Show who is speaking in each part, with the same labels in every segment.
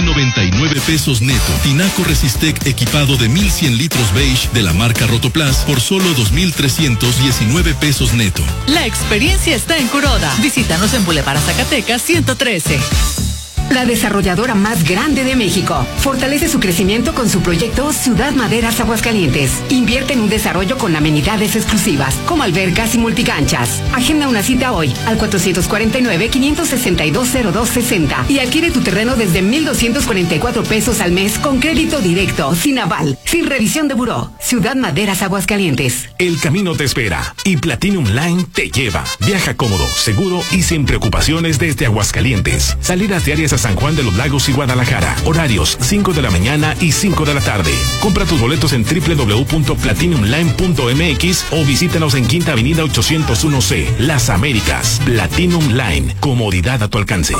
Speaker 1: 2,099 pesos neto. Tinaco Resistec equipado de 1,100 litros beige de la marca Rotoplas por solo 2,319 pesos neto.
Speaker 2: La experiencia está en Kuroda. Visítanos en Boulevard Zacatecas 113.
Speaker 3: La desarrolladora más grande de México fortalece su crecimiento con su proyecto Ciudad Maderas Aguascalientes. Invierte en un desarrollo con amenidades exclusivas, como albercas y multicanchas. Agenda una cita hoy al 449-562-0260 y adquiere tu terreno desde 1,244 pesos al mes con crédito directo, sin aval, sin revisión de buró. Ciudad Maderas Aguascalientes.
Speaker 4: El camino te espera y Platinum Line te lleva. Viaja cómodo, seguro y sin preocupaciones desde Aguascalientes. Salidas diarias a San Juan de los Lagos y Guadalajara. Horarios 5 de la mañana y 5 de la tarde. Compra tus boletos en www.platinumline.mx o visítanos en Quinta Avenida 801C, Las Américas. Platinum Line. Comodidad a tu alcance.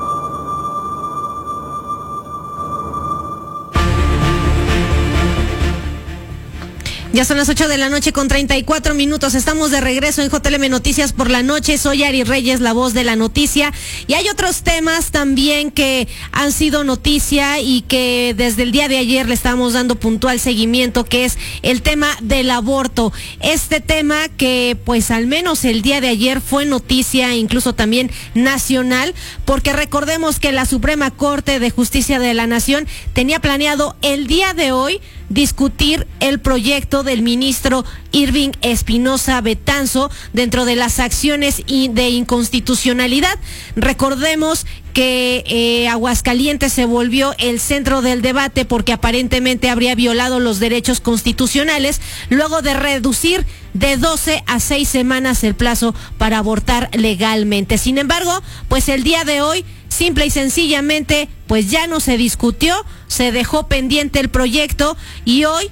Speaker 5: Ya son las 8 de la noche con 34 minutos. Estamos de regreso en JLM Noticias por la noche. Soy Ari Reyes, la voz de la noticia. Y hay otros temas también que han sido noticia y que desde el día de ayer le estamos dando puntual seguimiento, que es el tema del aborto. Este tema que pues al menos el día de ayer fue noticia, incluso también nacional, porque recordemos que la Suprema Corte de Justicia de la Nación tenía planeado el día de hoy discutir el proyecto del ministro Irving Espinosa Betanzo dentro de las acciones de inconstitucionalidad. Recordemos que Aguascalientes se volvió el centro del debate porque aparentemente habría violado los derechos constitucionales luego de reducir de 12 a 6 semanas el plazo para abortar legalmente. Sin embargo, pues el día de hoy, simple y sencillamente, pues ya no se discutió, se dejó pendiente el proyecto y hoy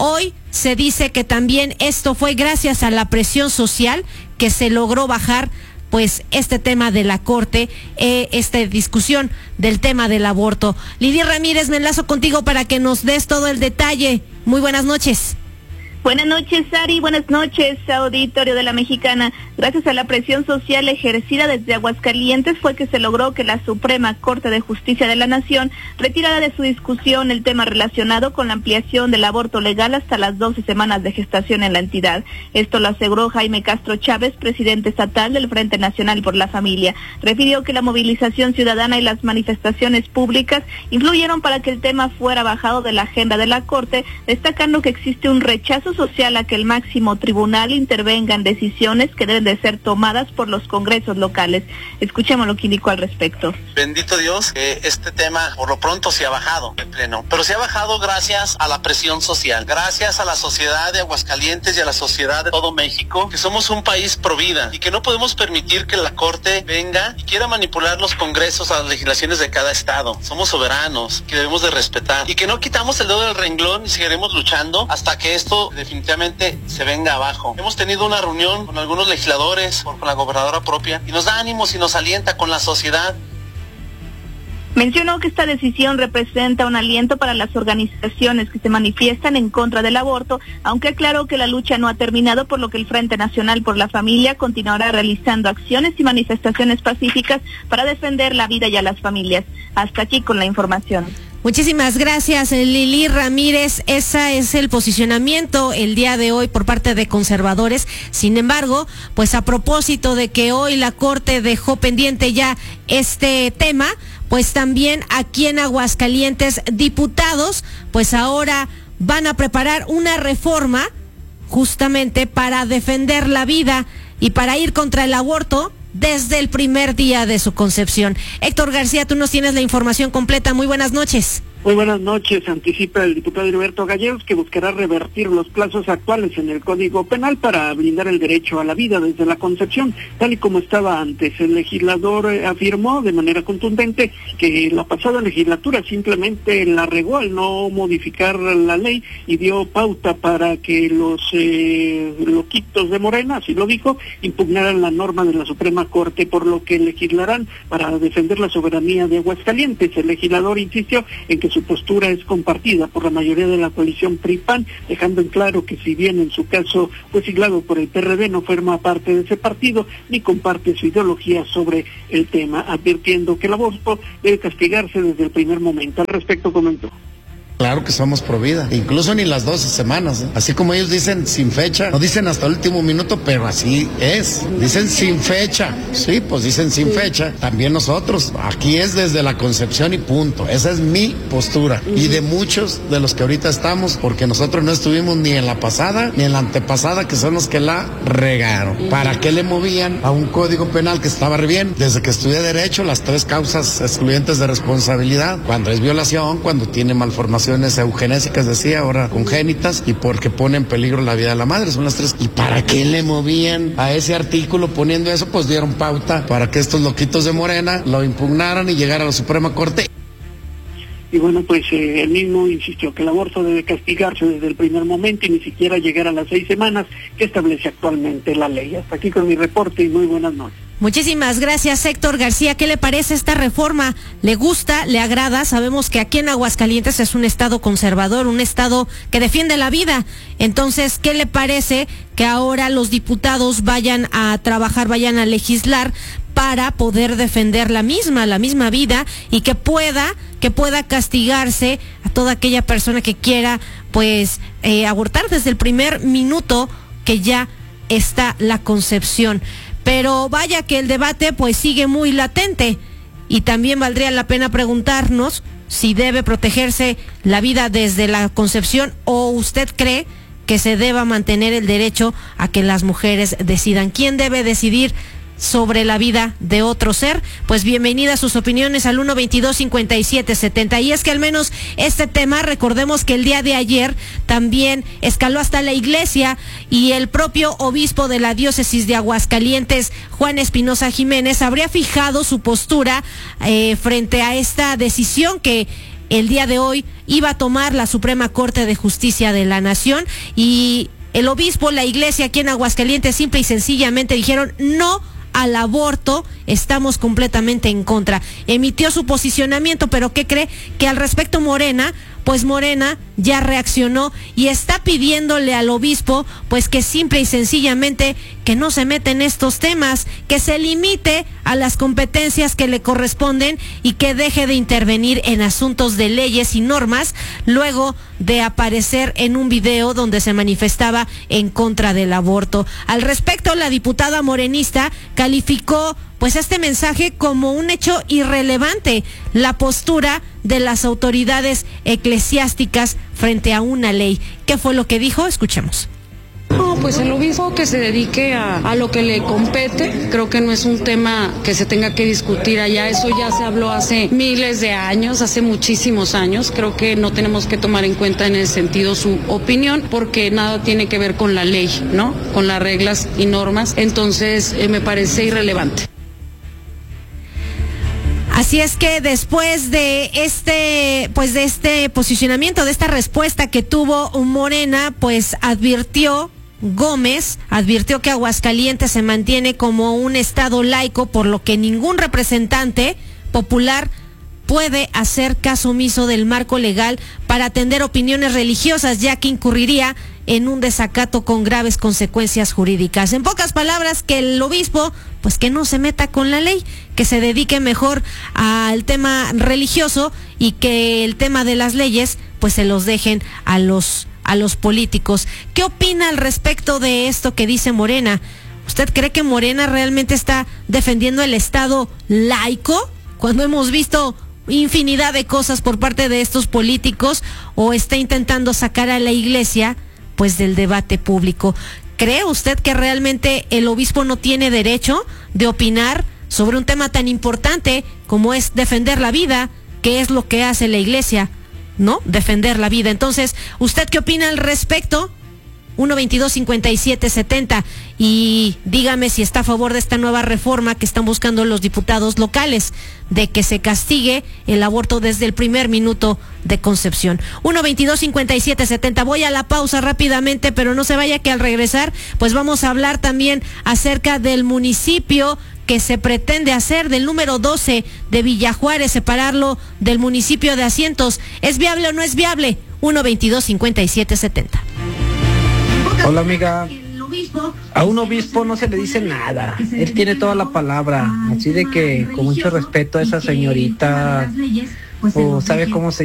Speaker 5: se dice que también esto fue gracias a la presión social que se logró bajar pues este tema de la Corte, esta discusión del tema del aborto. Lidia Ramírez, me enlazo contigo para que nos des todo el detalle. Muy buenas noches.
Speaker 6: Buenas noches, Ari. Buenas noches, auditorio de La Mexicana. Gracias a la presión social ejercida desde Aguascalientes fue que se logró que la Suprema Corte de Justicia de la Nación retirara de su discusión el tema relacionado con la ampliación del aborto legal hasta las 12 semanas de gestación en la entidad. Esto lo aseguró Jaime Castro Chávez, presidente estatal del Frente Nacional por la Familia. Refirió que la movilización ciudadana y las manifestaciones públicas influyeron para que el tema fuera bajado de la agenda de la Corte, destacando que existe un rechazo social a que el máximo tribunal intervenga en decisiones que deben de ser tomadas por los congresos locales. Escuchemos lo que indicó al respecto.
Speaker 7: Bendito Dios que este tema por lo pronto se ha bajado en pleno, pero se ha bajado gracias a la presión social, gracias a la sociedad de Aguascalientes y a la sociedad de todo México, que somos un país pro vida y que no podemos permitir que la Corte venga y quiera manipular los congresos a las legislaciones de cada estado. Somos soberanos, que debemos de respetar y que no quitamos el dedo del renglón y seguiremos luchando hasta que esto definitivamente se venga abajo. Hemos tenido una reunión con algunos legisladores, con la gobernadora propia, y nos da ánimos y nos alienta con la sociedad.
Speaker 6: Mencionó que esta decisión representa un aliento para las organizaciones que se manifiestan en contra del aborto, aunque aclaró que la lucha no ha terminado, por lo que el Frente Nacional por la Familia continuará realizando acciones y manifestaciones pacíficas para defender la vida y a las familias. Hasta aquí con la información.
Speaker 5: Muchísimas gracias, Lili Ramírez. Ese es el posicionamiento el día de hoy por parte de conservadores. Sin embargo, pues a propósito de que hoy la Corte dejó pendiente ya este tema, pues también aquí en Aguascalientes diputados, pues ahora van a preparar una reforma justamente para defender la vida y para ir contra el aborto desde el primer día de su concepción. Héctor García, tú nos tienes la información completa. Muy buenas noches.
Speaker 8: Muy buenas noches. Anticipa el diputado Heriberto Gallegos que buscará revertir los plazos actuales en el Código Penal para blindar el derecho a la vida desde la concepción, tal y como estaba antes. El legislador afirmó de manera contundente que la pasada legislatura simplemente la regó al no modificar la ley y dio pauta para que los loquitos de Morena, así lo dijo, impugnaran la norma de la Suprema Corte, por lo que legislarán para defender la soberanía de Aguascalientes. El legislador insistió en que su postura es compartida por la mayoría de la coalición PRI-PAN, dejando en claro que si bien en su caso fue siglado por el PRD, no forma parte de ese partido ni comparte su ideología sobre el tema, advirtiendo que el aborto debe castigarse desde el primer momento. Al respecto comentó:
Speaker 9: Claro que somos pro vida, incluso ni las 12 semanas, ¿eh? Así como ellos dicen sin fecha, no dicen hasta el último minuto, pero así es, dicen sin fecha, sí, pues dicen sin fecha, también nosotros, aquí es desde la concepción y punto, esa es mi postura, y de muchos de los que ahorita estamos, porque nosotros no estuvimos ni en la pasada, ni en la antepasada, que son los que la regaron. ¿Para qué le movían a un código penal que estaba re bien? Desde que estudié Derecho, las 3 causas excluyentes de responsabilidad, cuando es violación, cuando tiene malformación eugenésicas, decía, ahora congénitas, y porque pone en peligro la vida de la madre, son las 3. ¿Y para qué le movían a ese artículo poniendo eso? Pues dieron pauta para que estos loquitos de Morena lo impugnaran y llegara a la Suprema Corte.
Speaker 8: Y bueno, pues él mismo insistió que el aborto debe castigarse desde el primer momento y ni siquiera llegar a las 6 semanas que establece actualmente la ley. Hasta aquí con mi reporte y muy buenas noches.
Speaker 5: Muchísimas gracias, Héctor García. ¿Qué le parece esta reforma? ¿Le gusta? ¿Le agrada? Sabemos que aquí en Aguascalientes es un estado conservador, un estado que defiende la vida. Entonces, ¿qué le parece que ahora los diputados vayan a trabajar, vayan a legislar para poder defender la misma vida y que pueda castigarse a toda aquella persona que quiera, pues, abortar desde el primer minuto que ya está la concepción? Pero vaya que el debate pues sigue muy latente y también valdría la pena preguntarnos si debe protegerse la vida desde la concepción o usted cree que se deba mantener el derecho a que las mujeres decidan. ¿Quién debe decidir sobre la vida de otro ser? Pues bienvenidas sus opiniones al 122-5770. Y es que al menos este tema, recordemos que el día de ayer también escaló hasta la iglesia y el propio obispo de la diócesis de Aguascalientes, Juan Espinosa Jiménez, habría fijado su postura frente a esta decisión que el día de hoy iba a tomar la Suprema Corte de Justicia de la Nación. Y el obispo, la iglesia aquí en Aguascalientes, simple y sencillamente dijeron no al aborto, estamos completamente en contra. Emitió su posicionamiento, pero ¿qué cree? Que al respecto Morena, pues Morena ya reaccionó y está pidiéndole al obispo, pues que simple y sencillamente que no se meta en estos temas, que se limite a las competencias que le corresponden y que deje de intervenir en asuntos de leyes y normas, luego de aparecer en un video donde se manifestaba en contra del aborto. Al respecto, la diputada morenista calificó pues este mensaje como un hecho irrelevante, la postura de las autoridades eclesiásticas frente a una ley. ¿Qué fue lo que dijo? Escuchemos.
Speaker 10: No, pues el obispo que se dedique a lo que le compete. Creo que no es un tema que se tenga que discutir allá, eso ya se habló hace miles de años, hace muchísimos años. Creo que no tenemos que tomar en cuenta en ese sentido su opinión, porque nada tiene que ver con la ley, ¿no? Con las reglas y normas, entonces me parece irrelevante.
Speaker 5: Así es que después de este posicionamiento, de esta respuesta que tuvo Morena, pues Gómez advirtió que Aguascalientes se mantiene como un estado laico, por lo que ningún representante popular puede hacer caso omiso del marco legal para atender opiniones religiosas, ya que incurriría en un desacato con graves consecuencias jurídicas. En pocas palabras, que el obispo, pues que no se meta con la ley, que se dedique mejor al tema religioso y que el tema de las leyes, pues se los dejen a los políticos. ¿Qué opina al respecto de esto que dice Morena? ¿Usted cree que Morena realmente está defendiendo el Estado laico cuando hemos visto infinidad de cosas por parte de estos políticos, o está intentando sacar a la iglesia pues del debate público? ¿Cree usted que realmente el obispo no tiene derecho de opinar sobre un tema tan importante como es defender la vida, que es lo que hace la iglesia, ¿no? Defender la vida. Entonces, ¿usted qué opina al respecto? 122-5770 y dígame si está a favor de esta nueva reforma que están buscando los diputados locales, de que se castigue el aborto desde el primer minuto de concepción. 122-5770. Voy a la pausa rápidamente, pero no se vaya, que al regresar pues vamos a hablar también acerca del municipio que se pretende hacer del número 12 de Villajuárez, separarlo del municipio de Asientos. ¿Es viable o no es viable? 1-22-57-70.
Speaker 11: Hola, amiga. A un obispo no se le dice nada, él tiene toda la palabra, así de que con mucho respeto a esa señorita, o sabe cómo se